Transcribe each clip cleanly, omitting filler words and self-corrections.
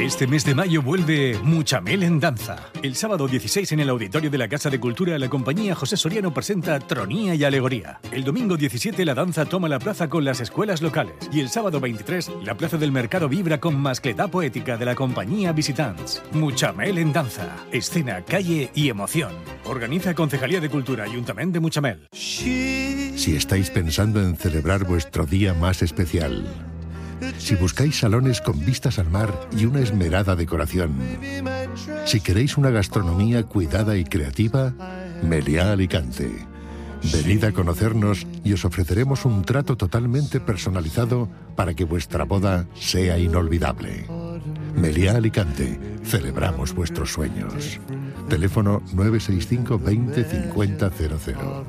Este mes de mayo vuelve Muchamel en danza. El sábado 16 en el Auditorio de la Casa de Cultura, la compañía José Soriano presenta Tronía y Alegoría. El domingo 17 la danza toma la plaza con las escuelas locales. Y el sábado 23 la plaza del Mercado vibra con mascletá poética de la compañía Visitants. Muchamel en danza. Escena, calle y emoción. Organiza Concejalía de Cultura, Ayuntamiento de Muchamel. Si estáis pensando en celebrar vuestro día más especial, si buscáis salones con vistas al mar y una esmerada decoración, si queréis una gastronomía cuidada y creativa, Meliá Alicante. Venid a conocernos y os ofreceremos un trato totalmente personalizado para que vuestra boda sea inolvidable. Meliá Alicante, celebramos vuestros sueños. Teléfono 965 20 50 00.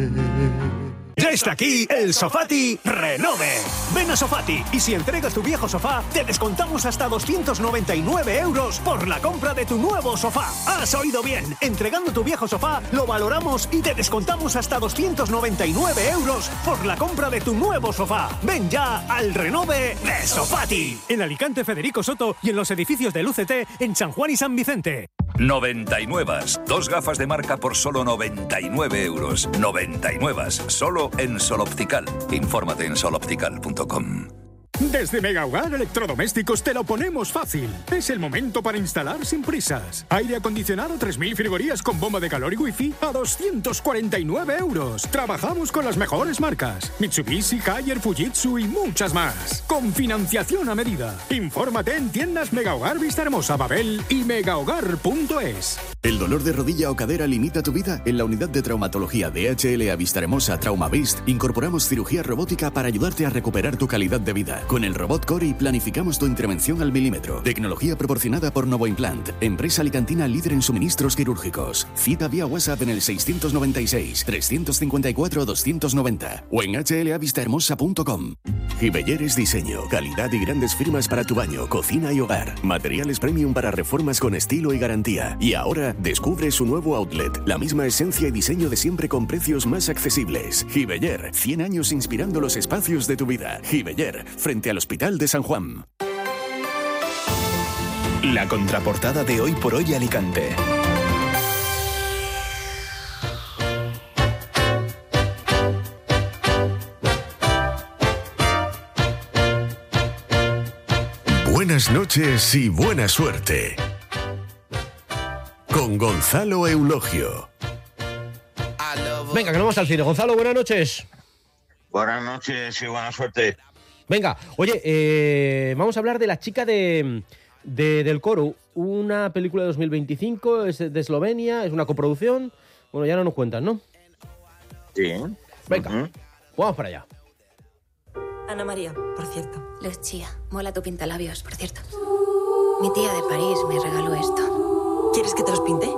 ¡Ya está aquí el Sofati Renove! Ven a Sofati y si entregas tu viejo sofá, te descontamos hasta 299 euros por la compra de tu nuevo sofá. ¡Has oído bien! Entregando tu viejo sofá, lo valoramos y te descontamos hasta 299 euros por la compra de tu nuevo sofá. Ven ya al Renove de Sofati. En Alicante, Federico Soto y en los edificios del UCT en San Juan y San Vicente. 99. Dos gafas de marca por solo 99 euros. 99. Solo en Sol Optical. Infórmate en soloptical.com. Desde Mega Hogar Electrodomésticos te lo ponemos fácil. Es el momento para instalar sin prisas. Aire acondicionado 3000 frigorías con bomba de calor y wifi a 249 euros. Trabajamos con las mejores marcas: Mitsubishi, Haier, Fujitsu y muchas más. Con financiación a medida. Infórmate en tiendas Mega Hogar Vista Hermosa, Babel y megahogar.es. ¿El dolor de rodilla o cadera limita tu vida? En la unidad de traumatología de HLA Vista Hermosa TraumaVist incorporamos cirugía robótica para ayudarte a recuperar tu calidad de vida. Con el robot Cori planificamos tu intervención al milímetro. Tecnología proporcionada por Novoimplant, empresa alicantina líder en suministros quirúrgicos. Cita vía WhatsApp en el 696 354 290 o en hlavistahermosa.com. Gibelleres Diseño, calidad y grandes firmas para tu baño, cocina y hogar. Materiales premium para reformas con estilo y garantía. Y ahora descubre su nuevo outlet, la misma esencia y diseño de siempre con precios más accesibles. Gibeller, 100 años inspirando los espacios de tu vida. Gibeller, frente al Hospital de San Juan. La contraportada de Hoy por Hoy Alicante. Buenas noches y buena suerte. Con Gonzalo Eulogio. Venga, que nos vamos al cine. Gonzalo, buenas noches. Buenas noches y buena suerte. Venga, oye, vamos a hablar de La chica del coro, una película de 2025, es de Eslovenia, es una coproducción. Bueno, ya no nos cuentan, ¿no? Sí. Venga, vamos para allá. Ana María, por cierto. Lucía, mola tu pintalabios, por cierto. Mi tía de París me regaló esto. ¿Quieres que te los pinte?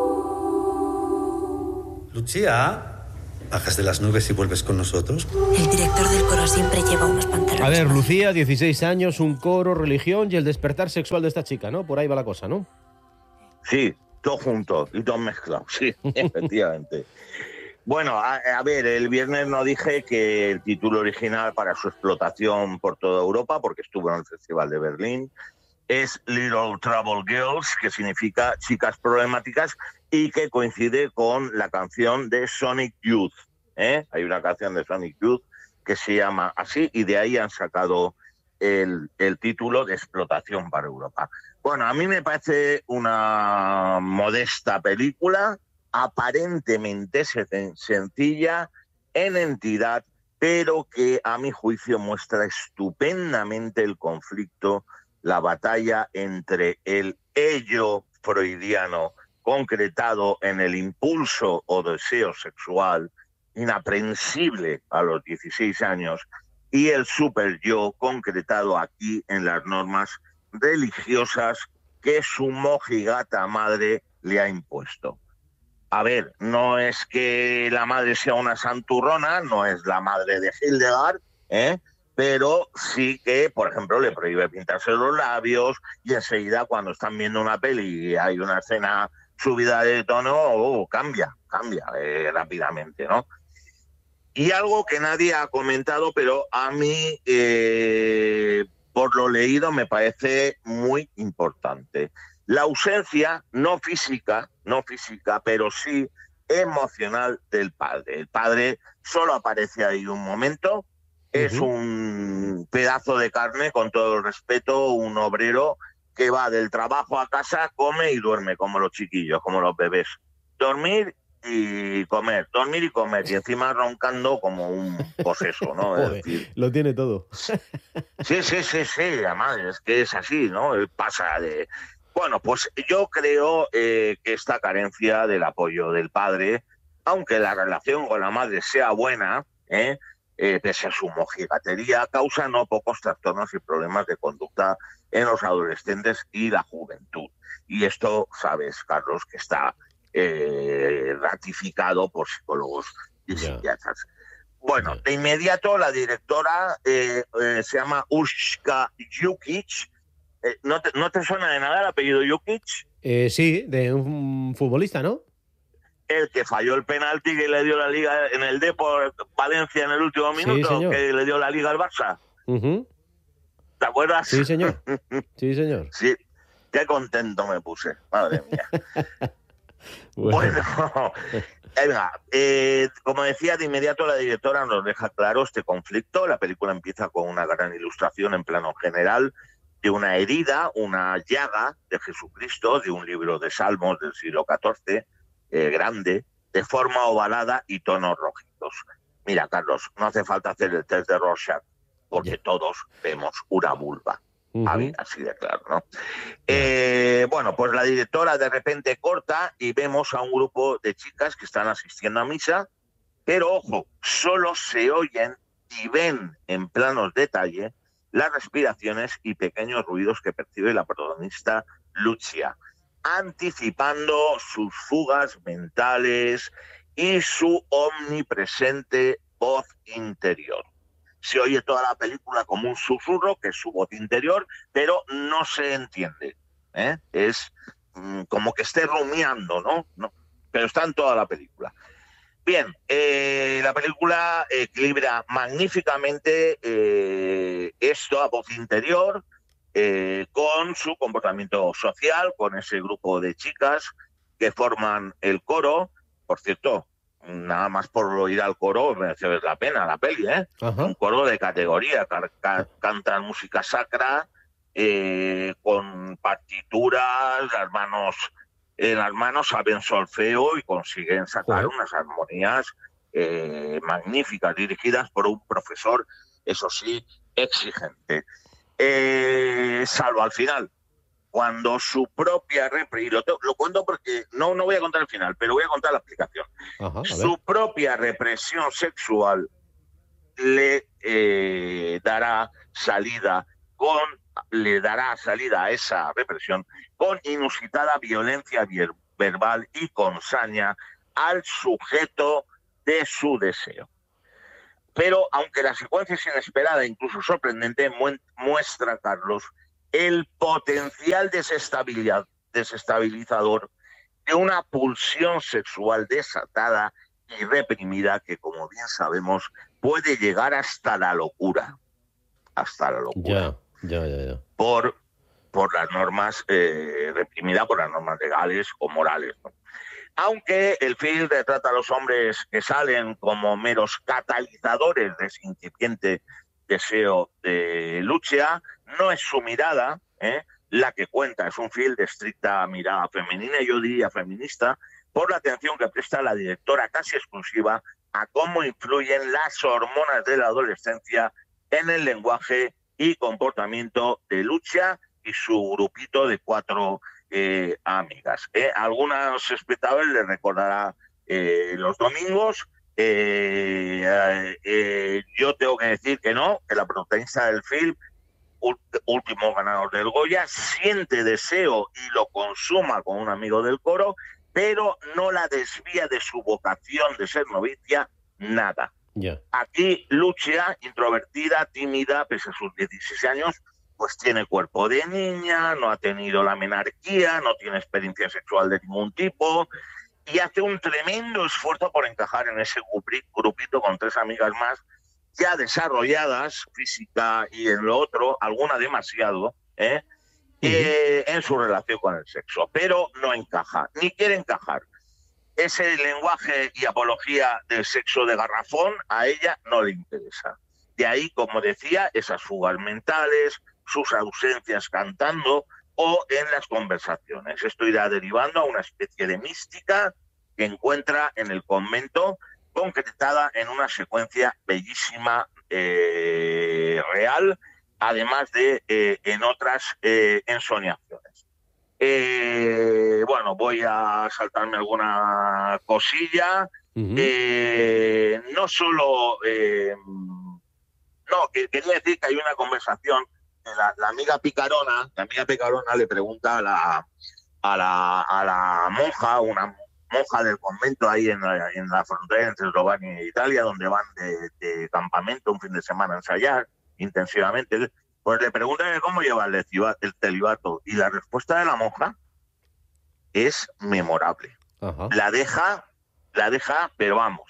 Lucía, ¿bajas de las nubes y vuelves con nosotros? El director del coro siempre lleva unos pantalones. A ver, Lucía, 16 años, un coro, religión y el despertar sexual de esta chica, ¿no? Por ahí va la cosa, ¿no? Sí, todo junto y todo mezclado, sí, efectivamente. Bueno, a ver, el viernes no dije que el título original para su explotación por toda Europa, porque estuvo en el Festival de Berlín, es Little Trouble Girls, que significa chicas problemáticas, y que coincide con la canción de Sonic Youth. Hay una canción de Sonic Youth que se llama así, y de ahí han sacado el título de Explotación para Europa. Bueno, a mí me parece una modesta película, aparentemente sencilla en entidad, pero que a mi juicio muestra estupendamente el conflicto, la batalla entre el ello freudiano concretado en el impulso o deseo sexual inaprensible a los 16 años y el super yo concretado aquí en las normas religiosas que su mojigata madre le ha impuesto. A ver, no es que la madre sea una santurrona, no es la madre de Hildegard, pero sí que, por ejemplo, le prohíbe pintarse los labios y enseguida cuando están viendo una peli y hay una escena subida de tono, cambia rápidamente, ¿no? Y algo que nadie ha comentado, pero a mí por lo leído, me parece muy importante. La ausencia, no física, pero sí emocional del padre. El padre solo aparece ahí un momento, es un pedazo de carne, con todo el respeto, un obrero que va del trabajo a casa, come y duerme, como los chiquillos, como los bebés. Dormir y comer, y encima roncando como un poseso, ¿no? Joder, es decir, lo tiene todo. Sí, además es que es así, ¿no? Pasa de... Bueno, pues yo creo que esta carencia del apoyo del padre, aunque la relación con la madre sea buena, pese a su mojigatería, causa no pocos trastornos y problemas de conducta en los adolescentes y la juventud. Y esto, sabes, Carlos, que está ratificado por psicólogos y psiquiatras. Bueno, de inmediato la directora se llama Urška Jukic. ¿No te suena de nada el apellido Jukic? Sí, de un futbolista, ¿no? El que falló el penalti que le dio la Liga en el Depor Valencia en el último minuto, sí, que le dio la Liga al Barça. ¿Te acuerdas? Sí, señor. Sí, señor. Sí, qué contento me puse, madre mía. Bueno, venga, como decía, de inmediato la directora nos deja claro este conflicto. La película empieza con una gran ilustración en plano general de una herida, una llaga de Jesucristo, de un libro de Salmos del siglo XIV, grande, de forma ovalada y tonos rojizos. Mira, Carlos, no hace falta hacer el test de Rorschach, porque todos vemos una vulva. Así de claro, ¿no? Bueno, pues la directora de repente corta y vemos a un grupo de chicas que están asistiendo a misa, pero ojo, solo se oyen y ven en planos detalle las respiraciones y pequeños ruidos que percibe la protagonista Lucia, anticipando sus fugas mentales y su omnipresente voz interior. Se oye toda la película como un susurro, que es su voz interior, pero no se entiende. Es como que esté rumiando, ¿no? Pero está en toda la película. Bien, la película equilibra magníficamente esto a voz interior con su comportamiento social, con ese grupo de chicas que forman el coro. Por cierto, nada más por ir al coro merece ver la pena la peli, Un coro de categoría, cantan música sacra, con partituras, las manos saben solfeo y consiguen sacar unas armonías magníficas, dirigidas por un profesor, eso sí, exigente. Salvo al final, cuando su propia represión, lo cuento porque no voy a contar el final, pero voy a contar la explicación. Su propia represión sexual le dará salida a esa represión con inusitada violencia verbal y con saña al sujeto de su deseo. Pero aunque la secuencia es inesperada e incluso sorprendente, muestra, Carlos, el potencial desestabilizador de una pulsión sexual desatada y reprimida que, como bien sabemos, puede llegar hasta la locura. Hasta la locura. Ya. Por las normas, reprimida por las normas legales o morales, ¿no? Aunque el film retrata a los hombres que salen como meros catalizadores de ese incipiente deseo de Lucia, no es su mirada la que cuenta. Es un film de estricta mirada femenina, yo diría feminista, por la atención que presta la directora casi exclusiva a cómo influyen las hormonas de la adolescencia en el lenguaje y comportamiento de Lucia y su grupito de 4 amigas. Algunos espectadores les recordará los domingos. Yo tengo que decir que la protagonista del film, último ganador del Goya, siente deseo y lo consuma con un amigo del coro, pero no la desvía de su vocación de ser novicia, nada. Aquí Lucia, introvertida, tímida, pese a sus 16 años, pues tiene cuerpo de niña, no ha tenido la menarquía, no tiene experiencia sexual de ningún tipo y hace un tremendo esfuerzo por encajar en ese grupito con 3 amigas más ya desarrolladas, física y en lo otro, alguna demasiado, en su relación con el sexo, pero no encaja, ni quiere encajar. Ese lenguaje y apología del sexo de garrafón a ella no le interesa. De ahí, como decía, esas fugas mentales, sus ausencias cantando o en las conversaciones. Esto irá derivando a una especie de mística que encuentra en el convento, concretada en una secuencia bellísima, real, además de en otras ensoñaciones. Bueno, voy a saltarme alguna cosilla. No solo... quería decir que hay una conversación. La amiga picarona le pregunta a la monja, una monja del convento ahí en la frontera entre Eslovenia e Italia, donde van de campamento un fin de semana a ensayar intensivamente, pues le preguntan cómo lleva el celibato, y la respuesta de la monja es memorable. Ajá. La deja, pero vamos.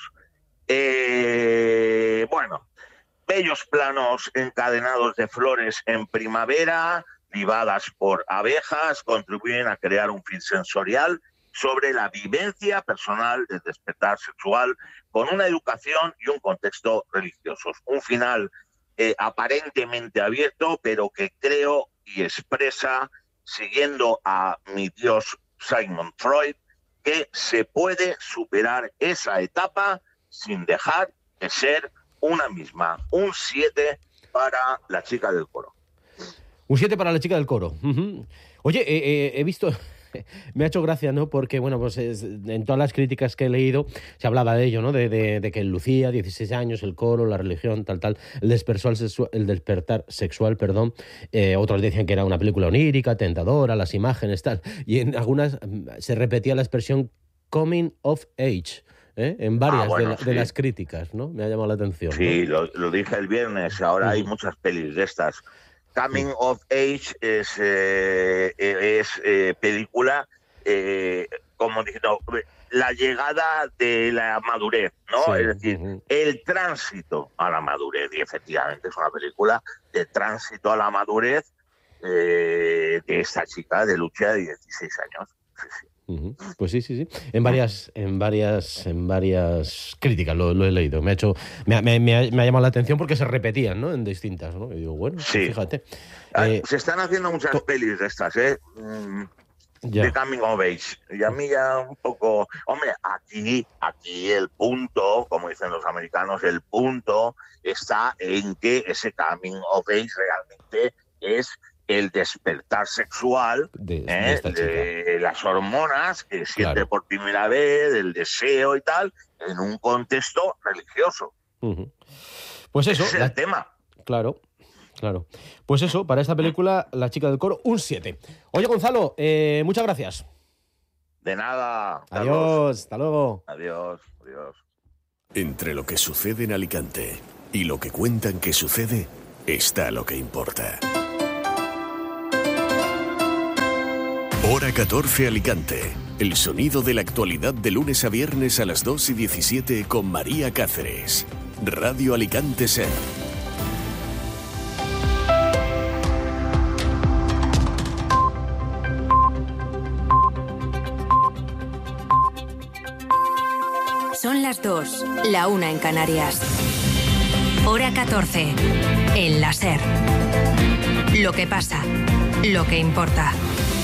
Bueno, bellos planos encadenados de flores en primavera, libadas por abejas, contribuyen a crear un film sensorial sobre la vivencia personal del despertar sexual, con una educación y un contexto religiosos. Un final aparentemente abierto, pero que creo y expresa, siguiendo a mi dios Sigmund Freud, que se puede superar esa etapa sin dejar de ser una misma. Un 7 para la chica del coro. Un 7 para la chica del coro. Oye, he visto... Me ha hecho gracia, ¿no? Porque, bueno, pues en todas las críticas que he leído se hablaba de ello, ¿no? De que Lucía, 16 años, el coro, la religión, tal, el despertar sexual, perdón. Otros decían que era una película onírica, tentadora, las imágenes, tal. Y en algunas se repetía la expresión coming of age, en varias de las críticas, ¿no? Me ha llamado la atención. Sí, ¿no? lo dije el viernes, ahora hay muchas pelis de estas. Coming of Age es película, como diciendo, la llegada de la madurez, ¿no? Sí. Es decir, el tránsito a la madurez. Y efectivamente es una película de tránsito a la madurez de esta chica de Lucia de 16 años. Sí, sí. Pues sí. En varias críticas lo he leído. Me ha llamado la atención porque se repetían, ¿no? En distintas, ¿no? Y digo, bueno, sí. Fíjate. Se están haciendo muchas pelis de estas, de Coming of Age. Y a mí ya un poco... Hombre, aquí el punto, como dicen los americanos, el punto está en que ese Coming of Age realmente es el despertar sexual de las hormonas que siente por primera vez, el deseo y tal, en un contexto religioso. Pues eso. Ese es el tema. Claro. Pues eso, para esta película, La chica del coro, un 7. Oye, Gonzalo, muchas gracias. De nada. Adiós, hasta luego. Adiós. Entre lo que sucede en Alicante y lo que cuentan que sucede, está lo que importa. Hora 14 Alicante. El sonido de la actualidad de lunes a viernes a las 2:17 con María Cáceres. Radio Alicante Ser. Son las 2, la 1 en Canarias. Hora 14. En la Ser. Lo que pasa, lo que importa.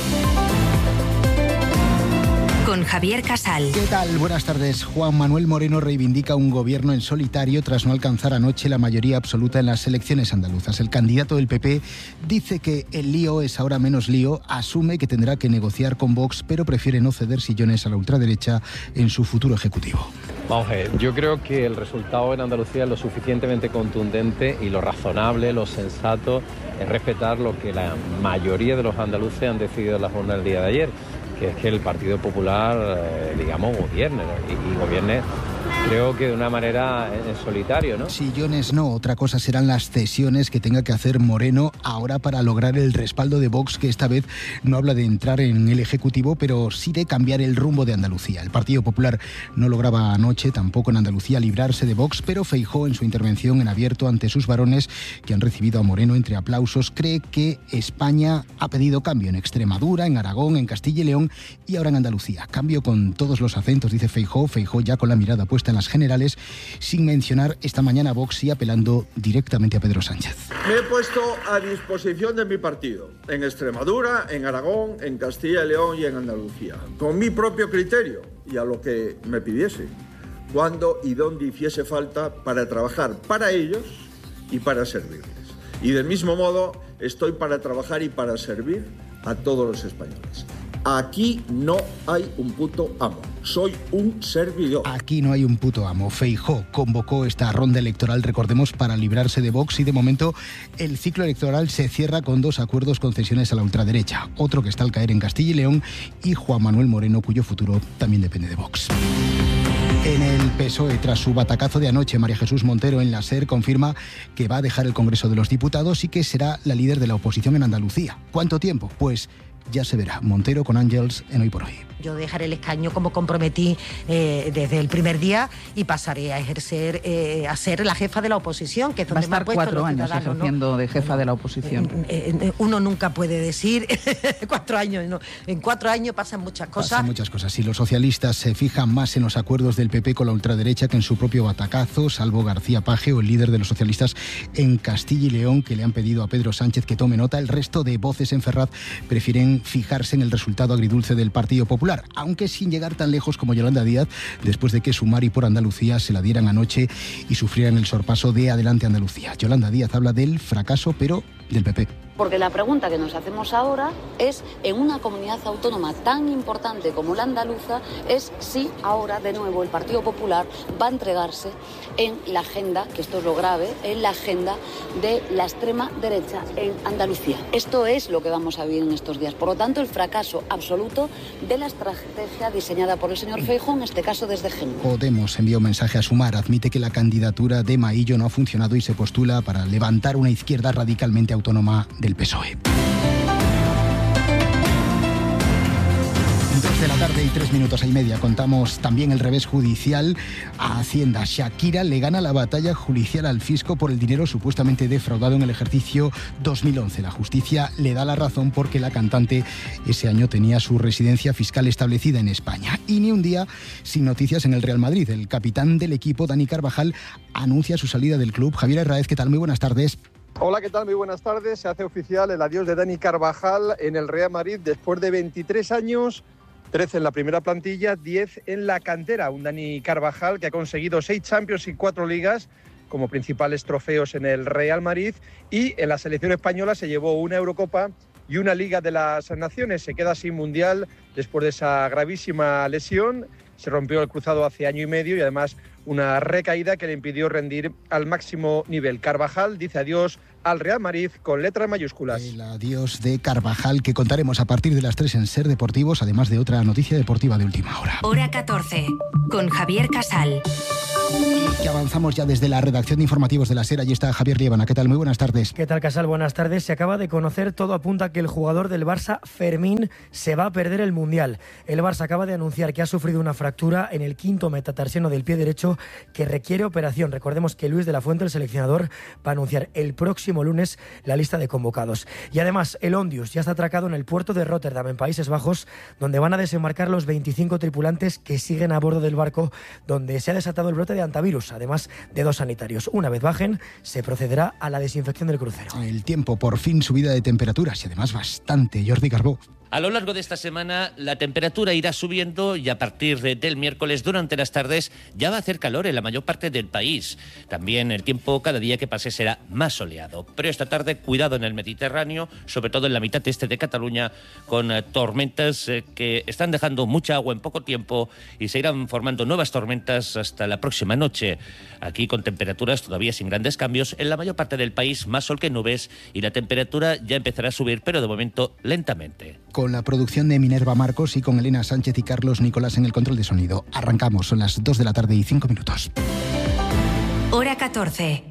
Con Javier Casal. ¿Qué tal? Buenas tardes. Juan Manuel Moreno reivindica un gobierno en solitario tras no alcanzar anoche la mayoría absoluta en las elecciones andaluzas. El candidato del PP dice que el lío es ahora menos lío, asume que tendrá que negociar con Vox, pero prefiere no ceder sillones a la ultraderecha en su futuro ejecutivo. Vamos a ver, yo creo que el resultado en Andalucía es lo suficientemente contundente y lo razonable, lo sensato es respetar lo que la mayoría de los andaluces han decidido en la jornada del día de ayer, que es que el Partido Popular, gobierne, y gobierne Creo que de una manera en solitario, ¿no? Sillones no, otra cosa serán las cesiones que tenga que hacer Moreno ahora para lograr el respaldo de Vox, que esta vez no habla de entrar en el Ejecutivo, pero sí de cambiar el rumbo de Andalucía. El Partido Popular no lograba anoche, tampoco en Andalucía, librarse de Vox, pero Feijóo, en su intervención en abierto ante sus varones, que han recibido a Moreno entre aplausos, cree que España ha pedido cambio en Extremadura, en Aragón, en Castilla y León y ahora en Andalucía. Cambio con todos los acentos, dice Feijóo ya con la mirada puesta en las generales, sin mencionar esta mañana a Vox y apelando directamente a Pedro Sánchez. Me he puesto a disposición de mi partido, en Extremadura, en Aragón, en Castilla y León y en Andalucía, con mi propio criterio y a lo que me pidiese, cuando y donde hiciese falta para trabajar para ellos y para servirles. Y del mismo modo estoy para trabajar y para servir a todos los españoles. Aquí no hay un puto amo, soy un servidor. Aquí no hay un puto amo. Feijóo convocó esta ronda electoral, recordemos, para librarse de Vox y de momento el ciclo electoral se cierra con 2 acuerdos concesiones a la ultraderecha. Otro que está al caer en Castilla y León y Juan Manuel Moreno, cuyo futuro también depende de Vox. En el PSOE, tras su batacazo de anoche, María Jesús Montero en la SER confirma que va a dejar el Congreso de los Diputados y que será la líder de la oposición en Andalucía. ¿Cuánto tiempo? Pues ya se verá. Montero con Ángels en Hoy por Hoy. Yo dejaré el escaño como comprometí desde el primer día y pasaré a ejercer, a ser la jefa de la oposición, que es donde va a estar 4 años ejerciendo, ¿no?, de jefa de la oposición. Uno nunca puede decir 4 años, ¿no? En 4 años pasan muchas cosas. Pasan muchas cosas. Y los socialistas se fijan más en los acuerdos del PP con la ultraderecha que en su propio batacazo, salvo García Paje o el líder de los socialistas en Castilla y León, que le han pedido a Pedro Sánchez que tome nota. El resto de voces en Ferraz prefieren fijarse en el resultado agridulce del Partido Popular, aunque sin llegar tan lejos como Yolanda Díaz, después de que Sumar y Por Andalucía se la dieran anoche y sufrieran el sorpaso de Adelante Andalucía. Yolanda Díaz habla del fracaso, pero del PP. Porque la pregunta que nos hacemos ahora es, en una comunidad autónoma tan importante como la andaluza, es si ahora de nuevo el Partido Popular va a entregarse en la agenda, que esto es lo grave, en la agenda de la extrema derecha en Andalucía. Esto es lo que vamos a vivir en estos días. Por lo tanto, el fracaso absoluto de la estrategia diseñada por el señor Feijóo, en este caso desde Génova. Podemos envió un mensaje a Sumar, admite que la candidatura de Maillo no ha funcionado y se postula para levantar una izquierda radicalmente autónoma del PSOE. 2 de la tarde y 3 minutos y media. Contamos también el revés judicial a Hacienda. Shakira le gana la batalla judicial al fisco por el dinero supuestamente defraudado en el ejercicio 2011. La justicia le da la razón porque la cantante ese año tenía su residencia fiscal establecida en España. Y ni un día sin noticias en el Real Madrid. El capitán del equipo, Dani Carvajal, anuncia su salida del club. Javier Herráez, ¿qué tal? Muy buenas tardes. Hola, ¿qué tal? Muy buenas tardes. Se hace oficial el adiós de Dani Carvajal en el Real Madrid después de 23 años, 13 en la primera plantilla, 10 en la cantera. Un Dani Carvajal que ha conseguido 6 Champions y 4 ligas como principales trofeos en el Real Madrid, y en la selección española se llevó una Eurocopa y una Liga de las Naciones. Se queda sin Mundial después de esa gravísima lesión. Se rompió el cruzado hace año y medio y además una recaída que le impidió rendir al máximo nivel. Carvajal dice adiós al Real Madrid con letras mayúsculas. El adiós de Carvajal, que contaremos a partir de las 3 en Ser Deportivos, además de otra noticia deportiva de última hora. Hora 14, con Javier Casal. Y que avanzamos ya desde la redacción de informativos de la SER. Allí está Javier Liébana. ¿Qué tal? Muy buenas tardes. ¿Qué tal, Casal? Buenas tardes. Se acaba de conocer, todo apunta a que el jugador del Barça, Fermín, se va a perder el Mundial. El Barça acaba de anunciar que ha sufrido una fractura en el 5º metatarsiano del pie derecho que requiere operación. Recordemos que Luis de la Fuente, el seleccionador, va a anunciar el próximo lunes la lista de convocados. Y además, el Ondius ya está atracado en el puerto de Rotterdam, en Países Bajos, donde van a desembarcar los 25 tripulantes que siguen a bordo del barco, donde se ha desatado el brote de hantavirus, además de 2 sanitarios. Una vez bajen, se procederá a la desinfección del crucero. El tiempo, por fin subida de temperaturas y además bastante. Jordi Carbó. A lo largo de esta semana la temperatura irá subiendo y a partir del miércoles durante las tardes ya va a hacer calor en la mayor parte del país. También el tiempo cada día que pase será más soleado. Pero esta tarde cuidado en el Mediterráneo, sobre todo en la mitad este de Cataluña, con tormentas que están dejando mucha agua en poco tiempo y se irán formando nuevas tormentas hasta la próxima noche. Aquí con temperaturas todavía sin grandes cambios, en la mayor parte del país más sol que nubes y la temperatura ya empezará a subir, pero de momento lentamente. con la producción de Minerva Marcos y con Elena Sánchez y Carlos Nicolás en el control de sonido. Arrancamos, son las 2 de la tarde y 5 minutos. Hora 14.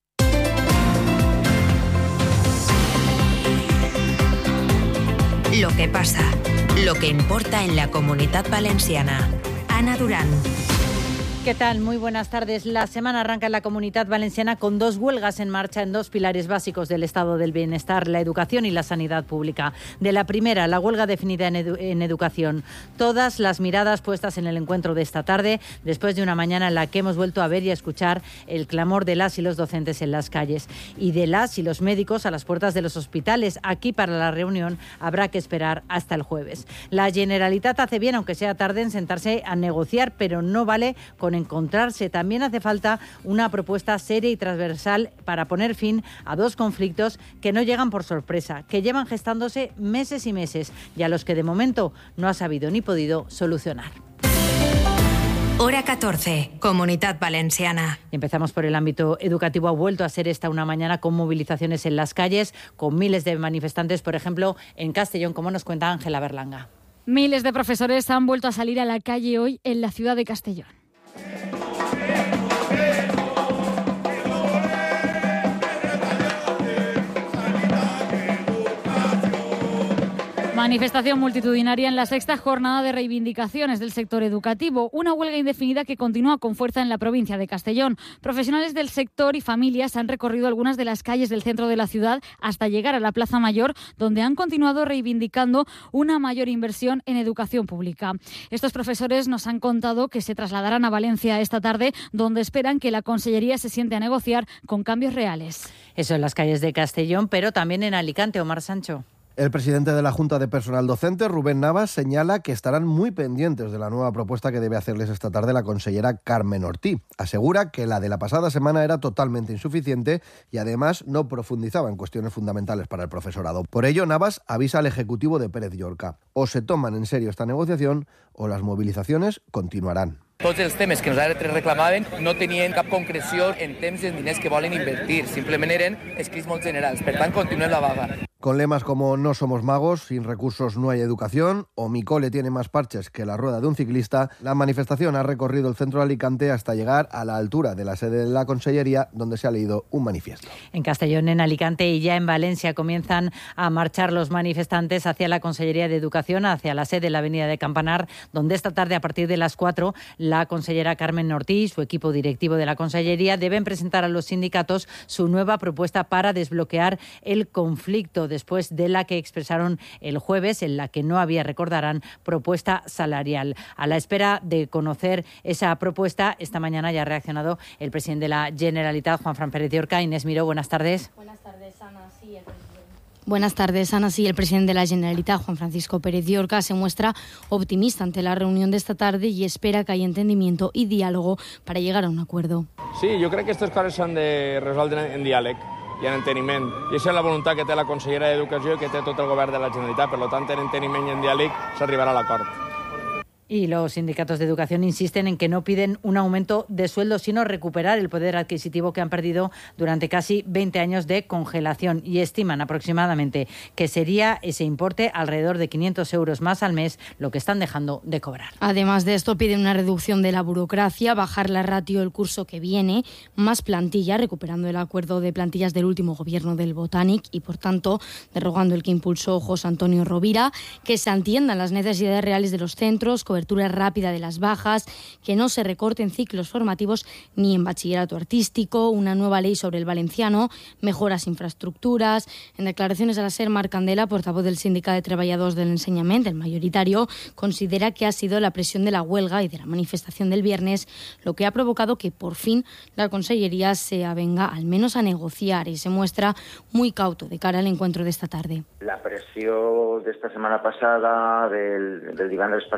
Lo que pasa, lo que importa en la Comunitat Valenciana. Ana Durán. ¿Qué tal? Muy buenas tardes. La semana arranca en la Comunitat Valenciana con 2 huelgas en marcha en 2 pilares básicos del estado del bienestar, la educación y la sanidad pública. De la primera, la huelga definida en educación. Todas las miradas puestas en el encuentro de esta tarde, después de una mañana en la que hemos vuelto a ver y a escuchar el clamor de las y los docentes en las calles y de las y los médicos a las puertas de los hospitales. Aquí para la reunión habrá que esperar hasta el jueves. La Generalitat hace bien, aunque sea tarde, en sentarse a negociar, pero no vale con encontrarse. También hace falta una propuesta seria y transversal para poner fin a 2 conflictos que no llegan por sorpresa, que llevan gestándose meses y meses y a los que de momento no ha sabido ni podido solucionar. Hora 14, Comunitat Valenciana. Empezamos por el ámbito educativo. Ha vuelto a ser esta una mañana con movilizaciones en las calles, con miles de manifestantes, por ejemplo, en Castellón, como nos cuenta Ángela Berlanga. Miles de profesores han vuelto a salir a la calle hoy en la ciudad de Castellón. Manifestación multitudinaria en la 6ª jornada de reivindicaciones del sector educativo. Una huelga indefinida que continúa con fuerza en la provincia de Castellón. Profesionales del sector y familias han recorrido algunas de las calles del centro de la ciudad hasta llegar a la Plaza Mayor, donde han continuado reivindicando una mayor inversión en educación pública. Estos profesores nos han contado que se trasladarán a Valencia esta tarde, donde esperan que la Consellería se siente a negociar con cambios reales. Eso en las calles de Castellón, pero también en Alicante. Omar Sancho. El presidente de la Junta de Personal Docente, Rubén Navas, señala que estarán muy pendientes de la nueva propuesta que debe hacerles esta tarde la consellera Carmen Ortí. Asegura que la de la pasada semana era totalmente insuficiente y además no profundizaba en cuestiones fundamentales para el profesorado. Por ello, Navas avisa al Ejecutivo de Pérez Llorca: o se toman en serio esta negociación o las movilizaciones continuarán. Tots els temes que nosaltres reclamaven no tenien cap concreció en temps i en diners que volen invertir, simplement eren escrits molt generals. Per tant, continuem la vaga. Con lemas como "no somos magos, sin recursos no hay educación" o "mi cole tiene más parches que la rueda de un ciclista", la manifestación ha recorrido el centro de Alicante hasta llegar a la altura de la sede de la Consellería, donde se ha leído un manifiesto. En Castellón, en Alicante y ya en Valencia comienzan a marchar los manifestantes hacia la Consellería de Educación, hacia la sede de la Avenida de Campanar, donde esta tarde, a partir de las 4, la consellera Carmen Ortí y su equipo directivo de la Consellería deben presentar a los sindicatos su nueva propuesta para desbloquear el conflicto, después de la que expresaron el jueves, en la que no había, recordarán, propuesta salarial. A la espera de conocer esa propuesta, esta mañana ya ha reaccionado el presidente de la Generalitat, Juanfran Pérez Llorca. Inés Miró, buenas tardes. Buenas tardes, Ana. Sí, Buenas tardes, Ana. Sí, el presidente de la Generalitat, Juan Francisco Pérez Llorca, se muestra optimista ante la reunión de esta tarde y espera que haya entendimiento y diálogo para llegar a un acuerdo. Sí, jo crec que aquestes coses s'han de resoldre en diàleg i en enteniment. I aquesta és la voluntat que té la consellera d'Educació i que té tot el govern de la Generalitat. Per tant, en enteniment i en diàleg s'arribarà a l'acord. Y los sindicatos de educación insisten en que no piden un aumento de sueldo, sino recuperar el poder adquisitivo que han perdido durante casi 20 años de congelación, y estiman aproximadamente que sería ese importe alrededor de 500 euros más al mes lo que están dejando de cobrar. Además de esto, piden una reducción de la burocracia, bajar la ratio el curso que viene, más plantilla, recuperando el acuerdo de plantillas del último gobierno del Botànic y, por tanto, derogando el que impulsó José Antonio Rovira, que se atiendan las necesidades reales de los centros, cobertura rápida de las bajas, que no se recorten ciclos formativos ni en bachillerato artístico, una nueva ley sobre el valenciano, mejoras infraestructuras. En declaraciones a la SER, Marc Candela, portavoz del Sindicat de Treballadors del Enseñament, el mayoritario, considera que ha sido la presión de la huelga y de la manifestación del viernes lo que ha provocado que por fin la Consellería se avenga al menos a negociar, y se muestra muy cauto de cara al encuentro de esta tarde. La pressió d'esta setmana passada, del divendres passat, que va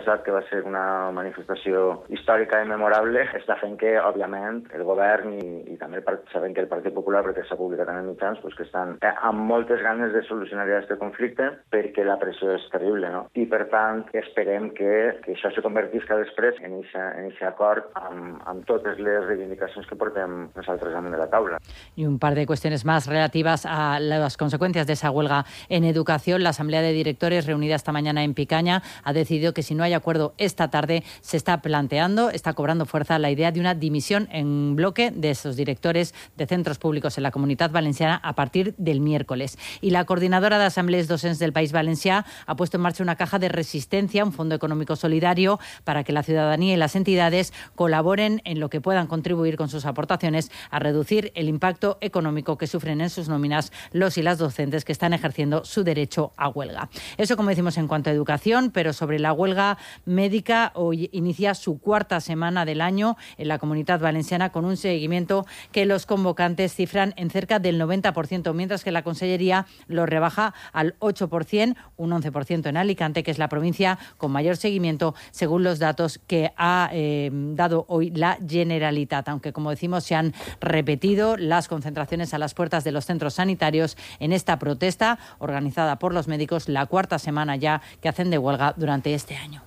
ser una manifestació històrica i memorable, està fent que, òbviament, el govern i també sabem que el Partit Popular, perquè s'ha publicat en els mitjans, pues, que estan amb moltes ganes de solucionar aquest conflicte perquè la pressió és terrible, no? I, per tant, esperem que això se convertisca després en aquest acord amb totes les reivindicacions que portem nosaltres damunt de la taula. Y un par de cuestiones más relativas a las consecuencias de esa huelga en educación. La Asamblea de Directores, reunida esta mañana en Picaña, ha decidido que si no hay acuerdo esta tarde, se está cobrando fuerza la idea de una dimisión en bloque de esos directores de centros públicos en la Comunitat Valenciana a partir del miércoles. Y la coordinadora de Asamblees Docents del País Valencià ha puesto en marcha una caja de resistencia, un fondo económico solidario, para que la ciudadanía y las entidades colaboren en lo que puedan contribuir con sus aportaciones a reducir el impacto económico que sufren en sus nóminas los y las docentes que están ejerciendo su derecho a huelga. Eso, como decimos, en cuanto a educación, pero sobre la huelga médica, hoy inicia su cuarta semana del año en la Comunitat Valenciana con un seguimiento que los convocantes cifran en cerca del 90%, mientras que la Consellería lo rebaja al 8%, un 11% en Alicante, que es la provincia con mayor seguimiento según los datos que ha dado hoy la Generalitat, aunque, como decimos, se han repetido las concentraciones a las puertas de los centros sanitarios en esta protesta organizada por los médicos, la cuarta semana ya que hacen de huelga durante este año.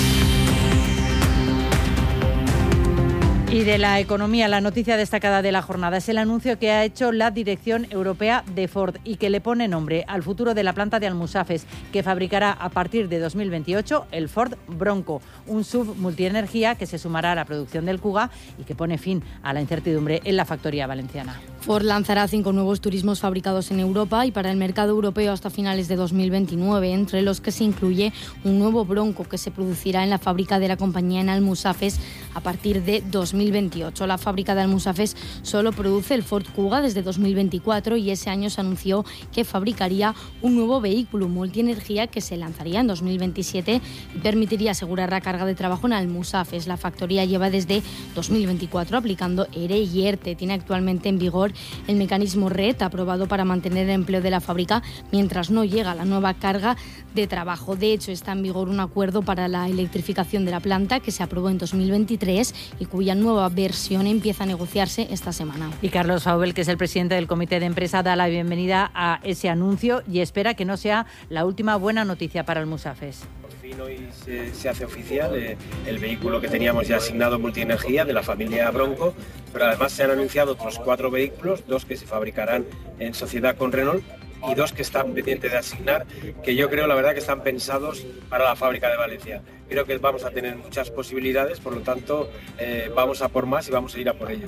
Y de la economía, la noticia destacada de la jornada es el anuncio que ha hecho la Dirección Europea de Ford y que le pone nombre al futuro de la planta de Almusafes, que fabricará a partir de 2028 el Ford Bronco, un SUV multienergía que se sumará a la producción del Kuga y que pone fin a la incertidumbre en la factoría valenciana. Ford lanzará 5 nuevos turismos fabricados en Europa y para el mercado europeo hasta finales de 2029, entre los que se incluye un nuevo Bronco que se producirá en la fábrica de la compañía en Almusafes a partir de 2028. La fábrica de Almusafes solo produce el Ford Kuga desde 2024 y ese año se anunció que fabricaría un nuevo vehículo multienergía que se lanzaría en 2027 y permitiría asegurar la carga de trabajo en Almusafes. La factoría lleva desde 2024 aplicando ERE y ERTE. Tiene actualmente en vigor el mecanismo RED, aprobado para mantener el empleo de la fábrica mientras no llega la nueva carga de trabajo. De hecho, está en vigor un acuerdo para la electrificación de la planta que se aprobó en 2023 y cuya nueva versión empieza a negociarse esta semana. Y Carlos Faubel, que es el presidente del Comité de Empresa, da la bienvenida a ese anuncio y espera que no sea la última buena noticia para Almusafes. Por fin hoy se hace oficial el vehículo que teníamos ya asignado multienergía de la familia Bronco, pero además se han anunciado otros 4 vehículos, 2 que se fabricarán en sociedad con Renault y 2 que están pendientes de asignar, que yo creo, la verdad, que están pensados para la fábrica de Valencia. Creo que vamos a tener muchas posibilidades, por lo tanto, vamos a por más y vamos a ir a por ellos.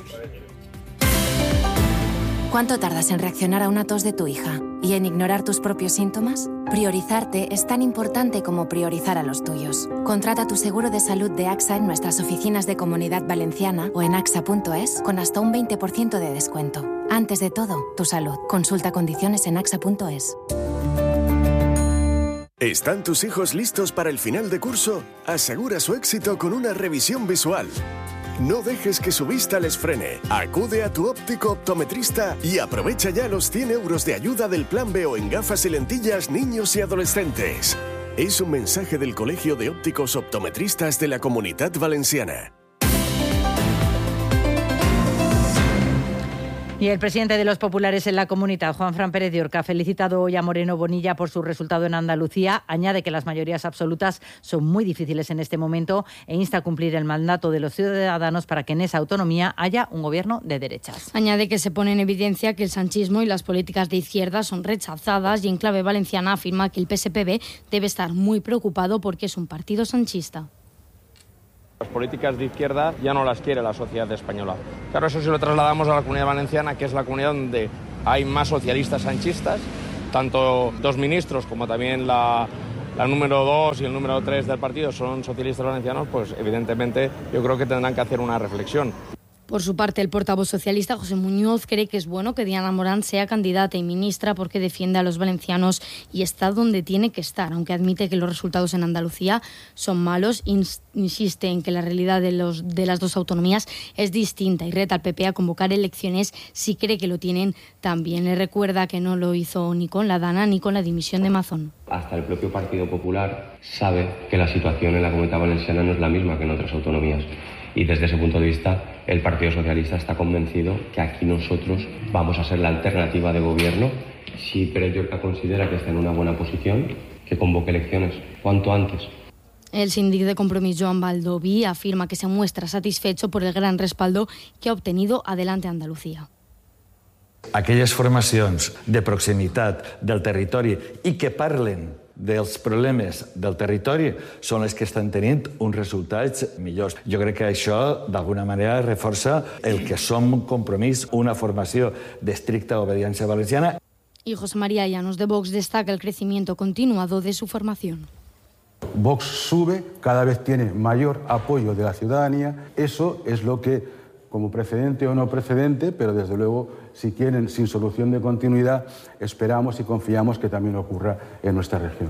¿Cuánto tardas en reaccionar a una tos de tu hija y en ignorar tus propios síntomas? Priorizarte es tan importante como priorizar a los tuyos. Contrata tu seguro de salud de AXA en nuestras oficinas de Comunidad Valenciana o en axa.es con hasta un 20% de descuento. Antes de todo, tu salud. Consulta condiciones en axa.es. ¿Están tus hijos listos para el final de curso? Asegura su éxito con una revisión visual. No dejes que su vista les frene. Acude a tu óptico optometrista y aprovecha ya los 100 euros de ayuda del Plan B o en gafas y lentillas niños y adolescentes. Es un mensaje del Colegio de Ópticos Optometristas de la Comunitat Valenciana. Y el presidente de los populares en la Comunitat, Juanfran Pérez de Orca, ha felicitado hoy a Moreno Bonilla por su resultado en Andalucía. Añade que las mayorías absolutas son muy difíciles en este momento e insta a cumplir el mandato de los ciudadanos para que en esa autonomía haya un gobierno de derechas. Añade que se pone en evidencia que el sanchismo y las políticas de izquierda son rechazadas y en clave valenciana afirma que el PSPB debe estar muy preocupado porque es un partido sanchista. Las políticas de izquierda ya no las quiere la sociedad española. Claro, eso si lo trasladamos a la Comunidad Valenciana, que es la comunidad donde hay más socialistas sanchistas, tanto 2 ministros como también la número 2 y el número 3 del partido son socialistas valencianos, pues evidentemente yo creo que tendrán que hacer una reflexión. Por su parte, el portavoz socialista José Muñoz cree que es bueno que Diana Morán sea candidata y ministra porque defiende a los valencianos y está donde tiene que estar, aunque admite que los resultados en Andalucía son malos. Insiste en que la realidad de las dos autonomías es distinta y reta al PP a convocar elecciones si cree que lo tienen. También le recuerda que no lo hizo ni con la Dana ni con la dimisión de Mazón. Hasta el propio Partido Popular sabe que la situación en la Comunidad Valenciana no es la misma que en otras autonomías. Y desde ese punto de vista, el Partido Socialista está convencido que aquí nosotros vamos a ser la alternativa de gobierno. Si Pere Llorca considera que está en una buena posición, que convoque elecciones cuanto antes. El síndic de Compromís, Joan Baldoví, afirma que se muestra satisfecho por el gran respaldo que ha obtenido Adelante Andalucía. Aquelles formacions de proximitat del territori i que parlen dels problemes del territori són les que estan tenint uns resultats millors. Jo crec que això, d'alguna manera, reforça el que som Compromís, una formació d'estricta obediència valenciana. Y José María Llanos de Vox destaca el crecimiento continuado de su formación. Vox sube, cada vez tiene mayor apoyo de la ciudadanía. Eso es lo que, como precedente o no precedente, pero desde luego, si quieren, sin solución de continuidad, esperamos y confiamos que también ocurra en nuestra región.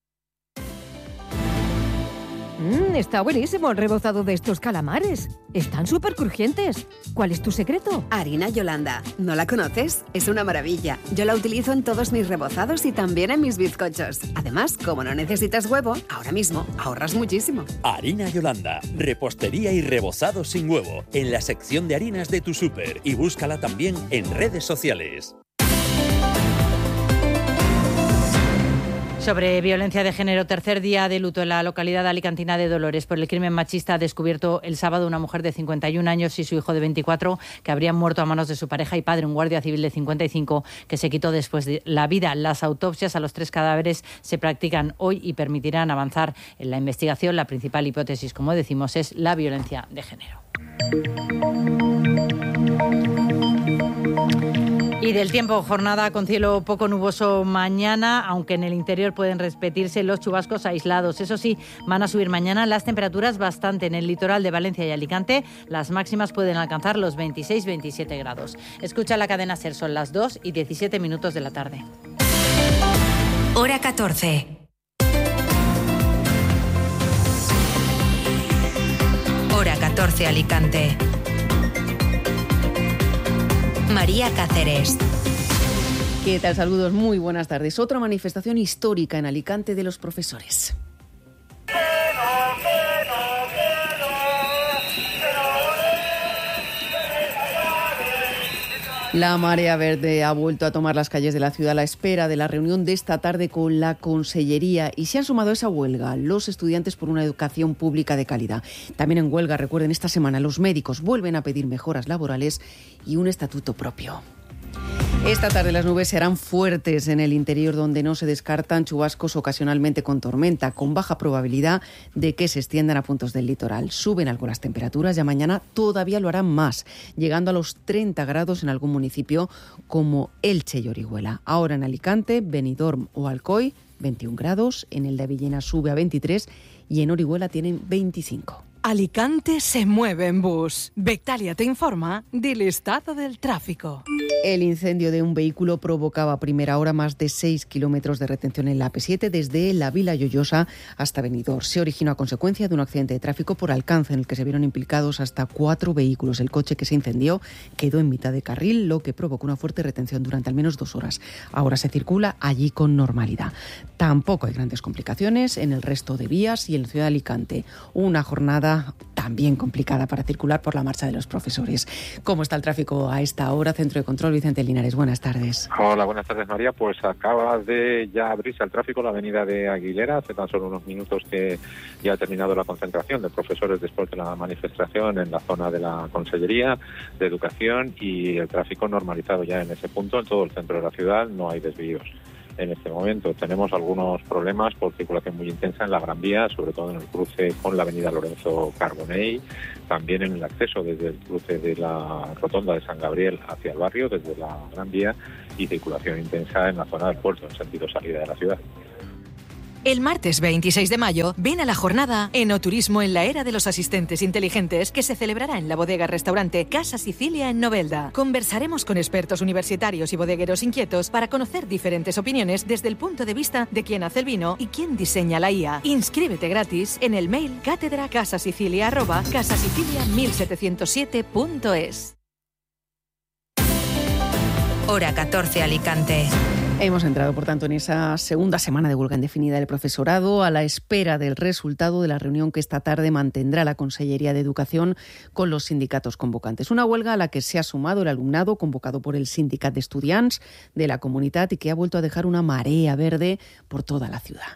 Está buenísimo el rebozado de estos calamares. Están súper crujientes. ¿Cuál es tu secreto? Harina Yolanda. ¿No la conoces? Es una maravilla. Yo la utilizo en todos mis rebozados y también en mis bizcochos. Además, como no necesitas huevo, ahora mismo ahorras muchísimo. Harina Yolanda. Repostería y rebozado sin huevo. En la sección de harinas de tu súper. Y búscala también en redes sociales. Sobre violencia de género, tercer día de luto en la localidad alicantina de Dolores por el crimen machista descubierto el sábado una mujer de 51 años y su hijo de 24 que habrían muerto a manos de su pareja y padre, un guardia civil de 55 que se quitó después de la vida. Las autopsias a los 3 cadáveres se practican hoy y permitirán avanzar en la investigación. La principal hipótesis, como decimos, es la violencia de género. Y del tiempo, jornada con cielo poco nuboso mañana, aunque en el interior pueden repetirse los chubascos aislados. Eso sí, van a subir mañana las temperaturas bastante. En el litoral de Valencia y Alicante, las máximas pueden alcanzar los 26-27 grados. Escucha la cadena SER, son las 2:17 de la tarde. Hora 14. Hora 14 Alicante. María Cáceres. ¿Qué tal? Saludos, muy buenas tardes. Otra manifestación histórica en Alicante de los profesores. La marea verde ha vuelto a tomar las calles de la ciudad a la espera de la reunión de esta tarde con la Consellería y se han sumado a esa huelga los estudiantes por una educación pública de calidad. También en huelga, recuerden, esta semana los médicos vuelven a pedir mejoras laborales y un estatuto propio. Esta tarde las nubes serán fuertes en el interior, donde no se descartan chubascos ocasionalmente con tormenta, con baja probabilidad de que se extiendan a puntos del litoral. Suben algo las temperaturas, ya mañana todavía lo harán más, llegando a los 30 grados en algún municipio como Elche y Orihuela. Ahora en Alicante, Benidorm o Alcoy, 21 grados, en el de Villena sube a 23 y en Orihuela tienen 25. Alicante se mueve en bus. Bectalia te informa del estado del tráfico. El incendio de un vehículo provocaba a primera hora más de 6 kilómetros de retención en la AP7 desde la Vila Lloyosa hasta Benidorm. Se originó a consecuencia de un accidente de tráfico por alcance en el que se vieron implicados hasta 4 vehículos. El coche que se incendió quedó en mitad de carril, lo que provocó una fuerte retención durante al menos 2 horas. Ahora se circula allí con normalidad. Tampoco hay grandes complicaciones en el resto de vías y en la ciudad de Alicante. Una jornada también complicada para circular por la marcha de los profesores. ¿Cómo está el tráfico a esta hora? Centro de Control, Vicente Linares, buenas tardes. Hola, buenas tardes, María. Pues acaba de ya abrirse el tráfico la avenida de Aguilera. Hace tan solo unos minutos que ya ha terminado la concentración de profesores después de la manifestación en la zona de la Consellería de Educación y el tráfico normalizado ya en ese punto. En todo el centro de la ciudad no hay desvíos. En este momento tenemos algunos problemas por circulación muy intensa en la Gran Vía, sobre todo en el cruce con la avenida Lorenzo Carbonell, también en el acceso desde el cruce de la rotonda de San Gabriel hacia el barrio, desde la Gran Vía, y circulación intensa en la zona del puerto, en sentido salida de la ciudad. El martes 26 de mayo, ven a la jornada Enoturismo en la era de los asistentes inteligentes que se celebrará en la bodega-restaurante Casa Sicilia en Novelda. Conversaremos con expertos universitarios y bodegueros inquietos para conocer diferentes opiniones desde el punto de vista de quién hace el vino y quién diseña la IA. Inscríbete gratis en el mail catedracasasicilia@casasicilia1707.es. Hora 14, Alicante. Hemos entrado, por tanto, en esa segunda semana de huelga indefinida del profesorado, a la espera del resultado de la reunión que esta tarde mantendrá la Consellería de Educación con los sindicatos convocantes. Una huelga a la que se ha sumado el alumnado convocado por el Sindicat d'Estudiants de la comunidad y que ha vuelto a dejar una marea verde por toda la ciudad.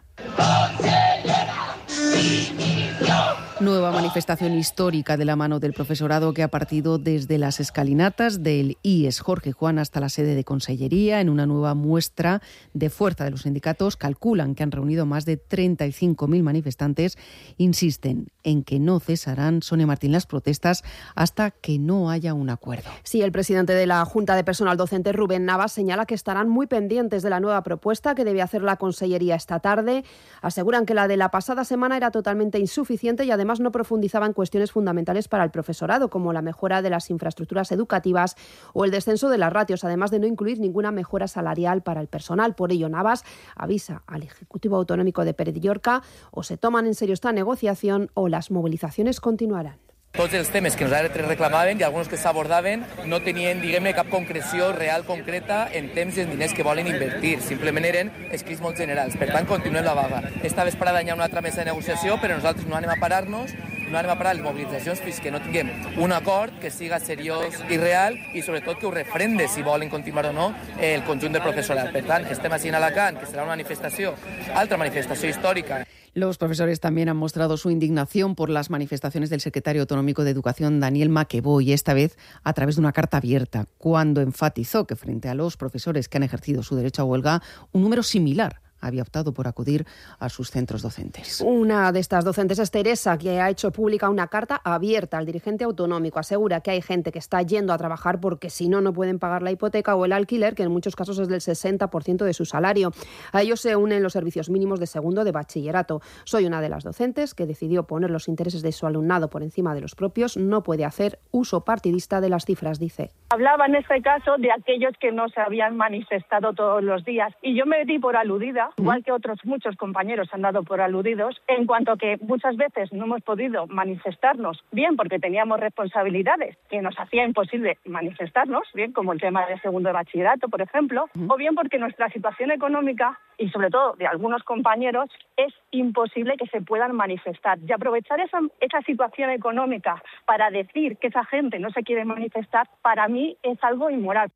Nueva manifestación histórica de la mano del profesorado que ha partido desde las escalinatas del IES Jorge Juan hasta la sede de Consellería en una nueva muestra de fuerza de los sindicatos. Calculan que han reunido más de 35.000 manifestantes. Insisten en que no cesarán, Sonia Martín, las protestas hasta que no haya un acuerdo. Sí, el presidente de la Junta de Personal Docente, Rubén Navas, señala que estarán muy pendientes de la nueva propuesta que debe hacer la Consellería esta tarde. Aseguran que la de la pasada semana era totalmente insuficiente y además no profundizaba en cuestiones fundamentales para el profesorado, como la mejora de las infraestructuras educativas o el descenso de las ratios, además de no incluir ninguna mejora salarial para el personal. Por ello, Navas avisa al Ejecutivo Autonómico de Pérez Llorca: o se toman en serio esta negociación o las movilizaciones continuarán. Tots els temes que nosaltres reclamaven i alguns que s'abordaven no tenien, diguem-ne, cap concreció real concreta en temps i en diners que volen invertir. Simplement eren escrits molt generals. Per tant, continuem la vaga. Esta vesprada hi ha una altra mesa de negociació, però nosaltres no anem a parar-nos, no anem a parar les mobilitzacions fins que no tinguem un acord que siga seriós i real i sobretot que ho refrende si volen continuar o no el conjunt del professorat. Per tant, estem així a Alacant, que serà una manifestació, altra manifestació històrica. Los profesores también han mostrado su indignación por las manifestaciones del secretario autonómico de Educación, Daniel Maqueboy, esta vez a través de una carta abierta, cuando enfatizó que frente a los profesores que han ejercido su derecho a huelga, un número similar había optado por acudir a sus centros docentes. Una de estas docentes es Teresa, que ha hecho pública una carta abierta al dirigente autonómico. Asegura que hay gente que está yendo a trabajar porque si no, no pueden pagar la hipoteca o el alquiler, que en muchos casos es del 60% de su salario. A ellos se unen los servicios mínimos de segundo de bachillerato. Soy una de las docentes que decidió poner los intereses de su alumnado por encima de los propios. No puede hacer uso partidista de las cifras, dice. Hablaba en este caso de aquellos que no se habían manifestado todos los días y yo me di por aludida, igual que otros muchos compañeros han dado por aludidos, en cuanto a que muchas veces no hemos podido manifestarnos, bien porque teníamos responsabilidades que nos hacía imposible manifestarnos, bien como el tema del segundo de bachillerato, por ejemplo, o bien porque nuestra situación económica y sobre todo de algunos compañeros es imposible que se puedan manifestar. Y aprovechar esa situación económica para decir que esa gente no se quiere manifestar, para mí es algo inmoral.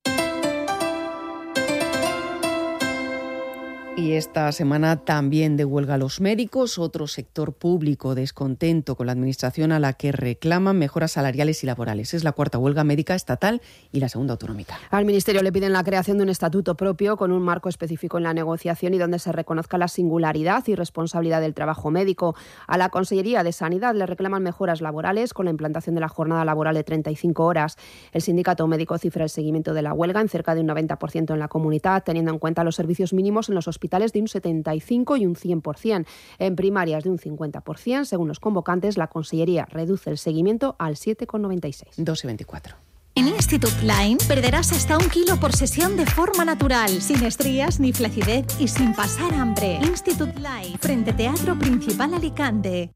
Y esta semana también de huelga los médicos, otro sector público descontento con la administración a la que reclaman mejoras salariales y laborales. Es la cuarta huelga médica estatal y la segunda autonómica. Al Ministerio le piden la creación de un estatuto propio con un marco específico en la negociación y donde se reconozca la singularidad y responsabilidad del trabajo médico. A la Consellería de Sanidad le reclaman mejoras laborales con la implantación de la jornada laboral de 35 horas. El sindicato médico cifra el seguimiento de la huelga en cerca de un 90% en la comunidad, teniendo en cuenta los servicios mínimos en los hospitales de un 75% y un 100%, en primarias de un 50%. Según los convocantes, la Consellería reduce el seguimiento al 7,96. 12,24. En Institut Line perderás hasta 1 kilo por sesión de forma natural, sin estrías ni flacidez y sin pasar hambre. Institut Line, frente Teatro Principal Alicante.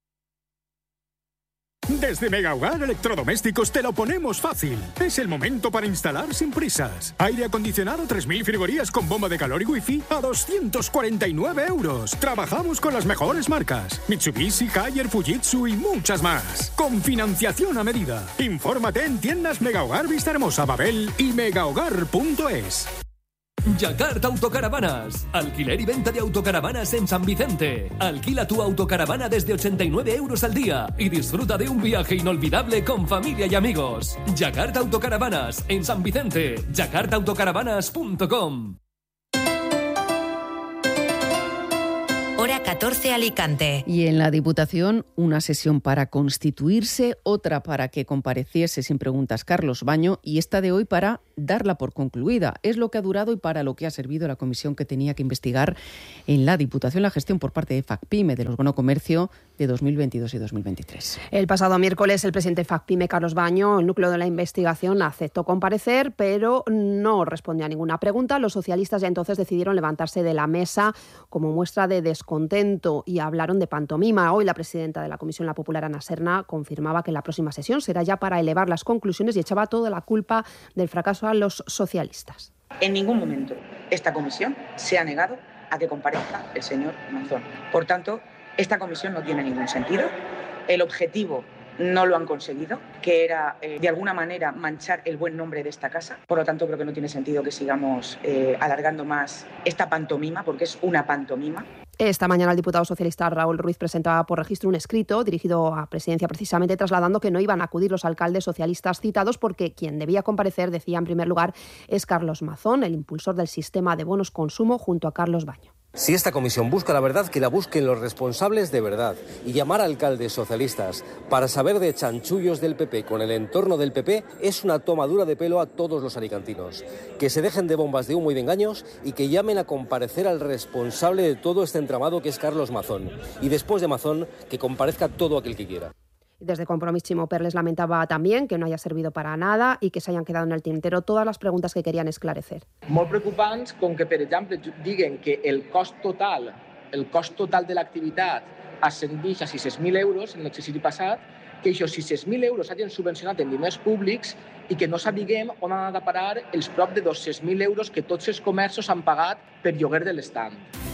Desde Mega Hogar Electrodomésticos te lo ponemos fácil. Es el momento para instalar sin prisas. Aire acondicionado 3000 frigorías con bomba de calor y wifi a 249 €. Trabajamos con las mejores marcas: Mitsubishi, Haier, Fujitsu y muchas más. Con financiación a medida. Infórmate en tiendas Mega Hogar Vista Hermosa, Babel y megahogar.es. Yakarta Autocaravanas. Alquiler y venta de autocaravanas en San Vicente. Alquila tu autocaravana desde 89 € al día y disfruta de un viaje inolvidable con familia y amigos. Yakarta Autocaravanas en San Vicente. yakartaautocaravanas.com. Hora 14 Alicante. Y en la Diputación, una sesión para constituirse, otra para que compareciese sin preguntas Carlos Baño y esta de hoy para darla por concluida. Es lo que ha durado y para lo que ha servido la comisión que tenía que investigar en la Diputación la gestión por parte de FACPIME de los bono comercio de 2022 y 2023. El pasado miércoles el presidente de FACPIME, Carlos Baño, el núcleo de la investigación, aceptó comparecer, pero no respondió a ninguna pregunta. Los socialistas ya entonces decidieron levantarse de la mesa como muestra de descontento y hablaron de pantomima. Hoy la presidenta de la Comisión La Popular, Ana Serna, confirmaba que la próxima sesión será ya para elevar las conclusiones y echaba toda la culpa del fracaso a los socialistas. En ningún momento esta comisión se ha negado a que comparezca el señor Mazón. Por tanto, esta comisión no tiene ningún sentido. El objetivo no lo han conseguido, que era de alguna manera manchar el buen nombre de esta casa. Por lo tanto, creo que no tiene sentido que sigamos alargando más esta pantomima, porque es una pantomima. Esta mañana el diputado socialista Raúl Ruiz presentaba por registro un escrito dirigido a Presidencia precisamente trasladando que no iban a acudir los alcaldes socialistas citados porque quien debía comparecer, decía en primer lugar, es Carlos Mazón, el impulsor del sistema de bonos consumo junto a Carlos Baño. Si esta comisión busca la verdad, que la busquen los responsables de verdad y llamar a alcaldes socialistas para saber de chanchullos del PP con el entorno del PP es una tomadura de pelo a todos los alicantinos. Que se dejen de bombas de humo y de engaños y que llamen a comparecer al responsable de todo este entramado que es Carlos Mazón. Y después de Mazón, que comparezca todo aquel que quiera. Desde Compromís, Chimo Perles lamentaba también que no haya servido para nada y que se hayan quedado en el tintero todas las preguntas que querían esclarecer. Molt preocupants com que, per exemple, diguen que el cost total de l'activitat ascendeix a 600.000 euros en l'exercici passat, que aquests 600.000 euros hagin subvencionat en diners públics i que no sapiguem on han anat a parar els prop de 200.000 euros que tots els comerços han pagat per lloguer de l'estand.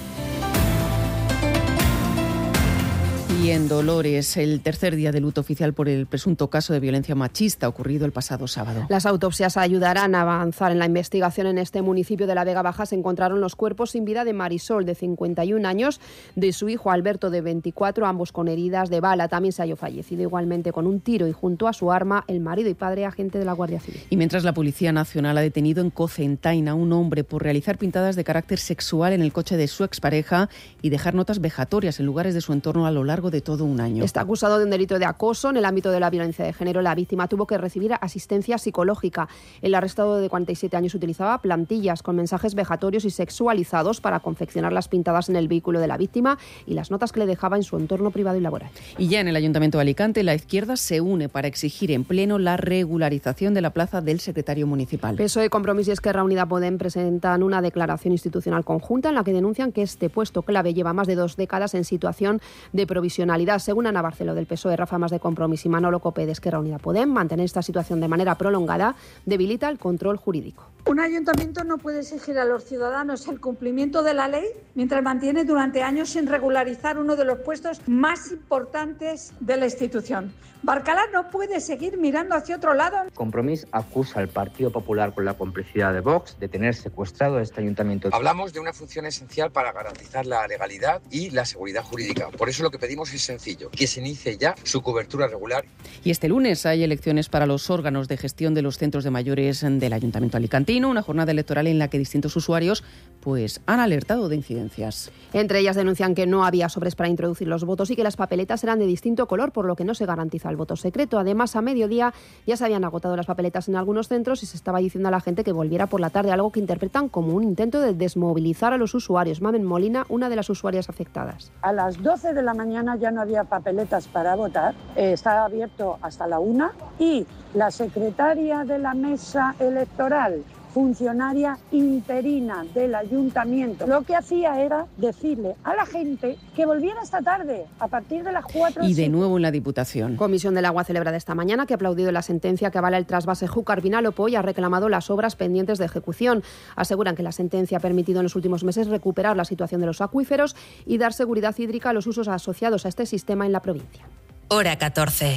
Y en Dolores, el tercer día de luto oficial por el presunto caso de violencia machista ocurrido el pasado sábado. Las autopsias ayudarán a avanzar en la investigación. En este municipio de la Vega Baja se encontraron los cuerpos sin vida de Marisol, de 51 años, de su hijo Alberto, de 24, ambos con heridas de bala. También se halló fallecido igualmente con un tiro y junto a su arma el marido y padre agente de la Guardia Civil. Y mientras la Policía Nacional ha detenido en Cocentaina a un hombre por realizar pintadas de carácter sexual en el coche de su expareja y dejar notas vejatorias en lugares de su entorno a lo largo de todo un año. Está acusado de un delito de acoso. En el ámbito de la violencia de género, la víctima tuvo que recibir asistencia psicológica. El arrestado de 47 años utilizaba plantillas con mensajes vejatorios y sexualizados para confeccionar las pintadas en el vehículo de la víctima y las notas que le dejaba en su entorno privado y laboral. Y ya en el Ayuntamiento de Alicante, la izquierda se une para exigir en pleno la regularización de la plaza del secretario municipal. PSOE, Compromís y Esquerra Unida Podem presentan una declaración institucional conjunta en la que denuncian que este puesto clave lleva más de 2 décadas en situación de provisionalidad. Según Ana Barceló del PSOE, Rafa Mas de Compromís y Manolo Cope de Esquerra Unida Podem, mantener esta situación de manera prolongada debilita el control jurídico. Un ayuntamiento no puede exigir a los ciudadanos el cumplimiento de la ley mientras mantiene durante años sin regularizar uno de los puestos más importantes de la institución. Barcala no puede seguir mirando hacia otro lado. Compromís acusa al Partido Popular, con la complicidad de Vox, de tener secuestrado a este ayuntamiento. Hablamos de una función esencial para garantizar la legalidad y la seguridad jurídica. Por eso lo que pedimos es sencillo, que se inicie ya su cobertura regular. Y este lunes hay elecciones para los órganos de gestión de los centros de mayores del Ayuntamiento alicantino, una jornada electoral en la que distintos usuarios han alertado de incidencias. Entre ellas denuncian que no había sobres para introducir los votos y que las papeletas eran de distinto color, por lo que no se garantiza el voto secreto. Además, a mediodía ya se habían agotado las papeletas en algunos centros y se estaba diciendo a la gente que volviera por la tarde, algo que interpretan como un intento de desmovilizar a los usuarios. Mamen Molina, una de las usuarias afectadas. A las 12 de la mañana ya no había papeletas para votar, estaba abierto hasta la 1 y la secretaria de la mesa electoral, funcionaria interina del ayuntamiento, lo que hacía era decirle a la gente que volviera esta tarde a partir de las 4. Y de nuevo en la Diputación. Comisión del Agua celebrada esta mañana, que ha aplaudido la sentencia que avala el trasvase Júcar-Vinalopó y ha reclamado las obras pendientes de ejecución. Aseguran que la sentencia ha permitido en los últimos meses recuperar la situación de los acuíferos y dar seguridad hídrica a los usos asociados a este sistema en la provincia. Hora 14.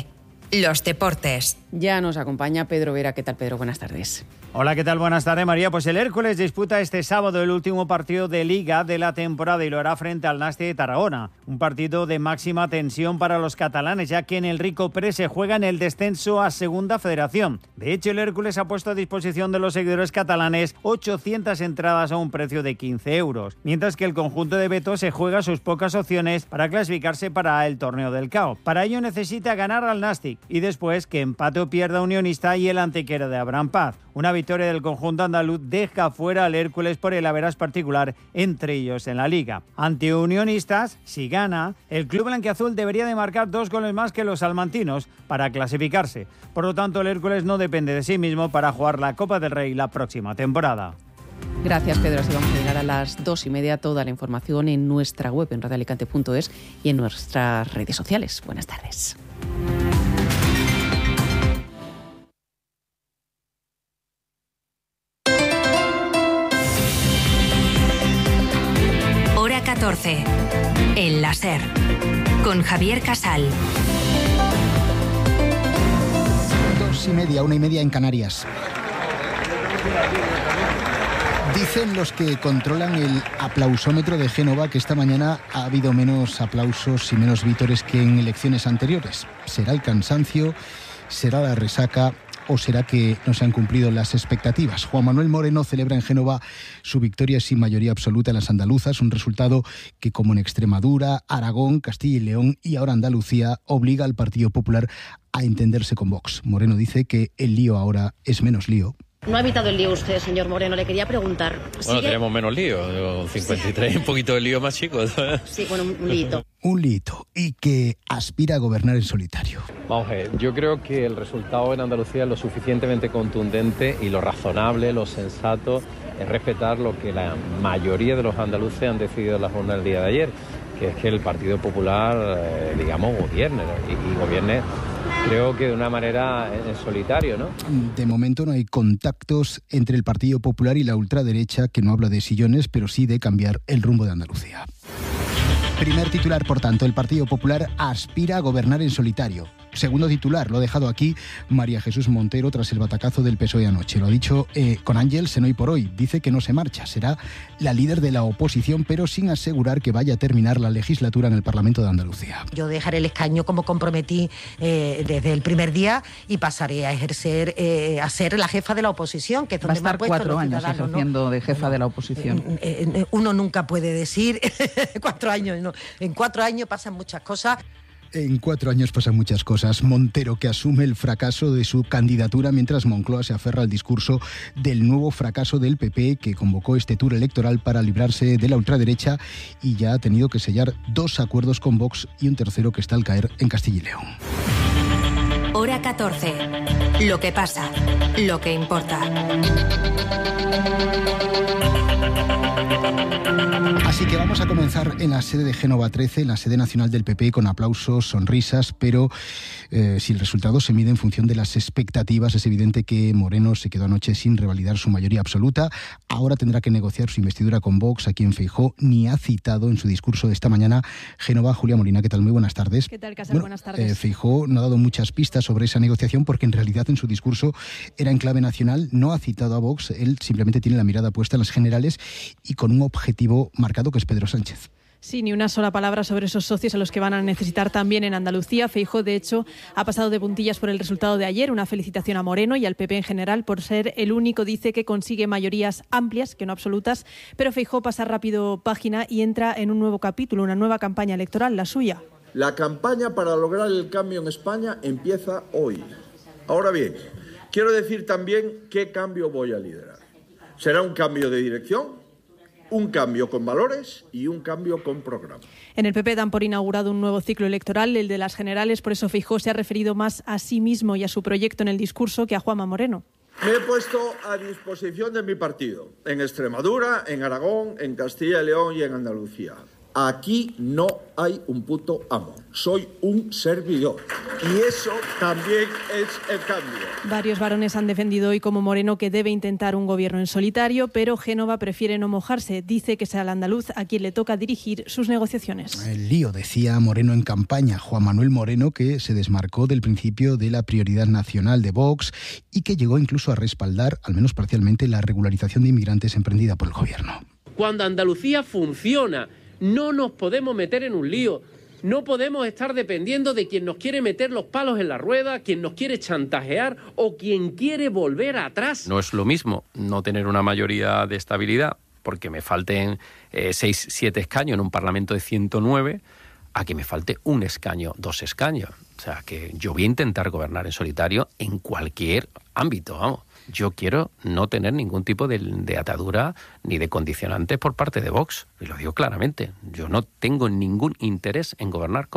los deportes. Ya nos acompaña Pedro Vera. ¿Qué tal, Pedro? Buenas tardes. Hola, ¿qué tal? Buenas tardes, María. Pues el Hércules disputa este sábado el último partido de Liga de la temporada y lo hará frente al Nasti de Tarragona. Un partido de máxima tensión para los catalanes, ya que en el Rico Pérez se juega en el descenso a Segunda Federación. De hecho, el Hércules ha puesto a disposición de los seguidores catalanes 800 entradas a un precio de 15 euros, mientras que el conjunto de Beto se juega sus pocas opciones para clasificarse para el torneo del CAO. Para ello necesita ganar al Nastic y después que empate o pierda Unionista y el Antequera de Abraham Paz. Una victoria del conjunto andaluz deja fuera al Hércules por el average particular entre ellos en la Liga. Ante Unionistas, si gana, el club blanquiazul debería de marcar 2 goles más que los salmantinos para clasificarse. Por lo tanto, el Hércules no depende de sí mismo para jugar la Copa del Rey la próxima temporada. Gracias, Pedro. Así vamos a llegar a las 2:30. Toda la información en nuestra web, en radioalicante.es y en nuestras redes sociales. Buenas tardes. Hora 14. En la SER. Con Javier Casal. 2:30, 1:30 en Canarias. Dicen los que controlan el aplausómetro de Génova que esta mañana ha habido menos aplausos y menos vítores que en elecciones anteriores. ¿Será el cansancio? ¿Será la resaca? ¿O será que no se han cumplido las expectativas? Juan Manuel Moreno celebra en Génova su victoria sin mayoría absoluta en las andaluzas, un resultado que, como en Extremadura, Aragón, Castilla y León y ahora Andalucía, obliga al Partido Popular a entenderse con Vox. Moreno dice que el lío ahora es menos lío. No ha evitado el lío usted, señor Moreno. Le quería preguntar. Bueno, tenemos menos lío. 53, sí. Un poquito de lío más chico. Sí, bueno, un lío. Un lío. Y que aspira a gobernar en solitario. Vamos a ver, yo creo que el resultado en Andalucía es lo suficientemente contundente y lo razonable, lo sensato, es respetar lo que la mayoría de los andaluces han decidido en la jornada del día de ayer, que es que el Partido Popular, gobierne, ¿no? y gobierne, creo que de una manera en solitario, ¿no? De momento no hay contactos entre el Partido Popular y la ultraderecha, que no habla de sillones, pero sí de cambiar el rumbo de Andalucía. Primer titular, por tanto, el Partido Popular aspira a gobernar en solitario. Segundo titular, lo ha dejado aquí María Jesús Montero tras el batacazo del PSOE anoche. Lo ha dicho con Ángels en Hoy por Hoy. Dice que no se marcha, será la líder de la oposición, pero sin asegurar que vaya a terminar la legislatura en el Parlamento de Andalucía. Yo dejaré el escaño como comprometí desde el primer día y pasaré a ejercer, a ser la jefa de la oposición, que es donde me ha puesto 4 años ejerciendo, ¿no? De jefa de la oposición. Uno nunca puede decir 4 años, no. En 4 años pasan muchas cosas. En 4 años pasan muchas cosas. Montero, que asume el fracaso de su candidatura, mientras Moncloa se aferra al discurso del nuevo fracaso del PP, que convocó este tour electoral para librarse de la ultraderecha y ya ha tenido que sellar 2 acuerdos con Vox y un tercero que está al caer en Castilla y León. Hora 14. Lo que pasa, lo que importa. Así que vamos a comenzar en la sede de Génova 13, en la sede nacional del PP, con aplausos, sonrisas, pero si el resultado se mide en función de las expectativas, es evidente que Moreno se quedó anoche sin revalidar su mayoría absoluta. Ahora tendrá que negociar su investidura con Vox, a quien Feijóo ni ha citado en su discurso de esta mañana. Génova, Julia Molina, ¿qué tal? Muy buenas tardes. ¿Qué tal, Casal? Buenas tardes. Feijóo no ha dado muchas pistas sobre esa negociación porque en realidad en su discurso era en clave nacional, no ha citado a Vox, él simplemente tiene la mirada puesta en las generales y con un objetivo marcado que es Pedro Sánchez. Sí, ni una sola palabra sobre esos socios a los que van a necesitar también en Andalucía. Feijóo, de hecho, ha pasado de puntillas por el resultado de ayer. Una felicitación a Moreno y al PP en general por ser el único, dice, que consigue mayorías amplias, que no absolutas. Pero Feijóo pasa rápido página y entra en un nuevo capítulo, una nueva campaña electoral, la suya. La campaña para lograr el cambio en España empieza hoy. Ahora bien, quiero decir también qué cambio voy a liderar. Será un cambio de dirección, un cambio con valores y un cambio con programa. En el PP dan por inaugurado un nuevo ciclo electoral, el de las generales. Por eso Feijóo se ha referido más a sí mismo y a su proyecto en el discurso que a Juanma Moreno. Me he puesto a disposición de mi partido, en Extremadura, en Aragón, en Castilla y León y en Andalucía. Aquí no hay un puto amo, soy un servidor. Y eso también es el cambio. Varios varones han defendido hoy como Moreno que debe intentar un gobierno en solitario, pero Génova prefiere no mojarse. Dice que será el andaluz a quien le toca dirigir sus negociaciones. El lío, decía Moreno en campaña. Juan Manuel Moreno, que se desmarcó del principio de la prioridad nacional de Vox y que llegó incluso a respaldar, al menos parcialmente, la regularización de inmigrantes emprendida por el gobierno. Cuando Andalucía funciona, no nos podemos meter en un lío. No podemos estar dependiendo de quien nos quiere meter los palos en la rueda, quien nos quiere chantajear o quien quiere volver atrás. No es lo mismo no tener una mayoría de estabilidad, porque me falten 6-7 escaños en un Parlamento de 109, a que me falte un escaño, 2 escaños. O sea, que yo voy a intentar gobernar en solitario en cualquier ámbito, vamos. Yo quiero no tener ningún tipo de atadura ni de condicionantes por parte de Vox. Y lo digo claramente. Yo no tengo ningún interés en gobernar con